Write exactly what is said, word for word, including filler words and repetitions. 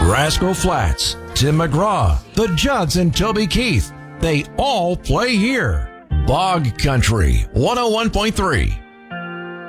Rascal Flatts, Tim McGraw, the Judds and Toby Keith. They all play here. Bog Country one oh one point three.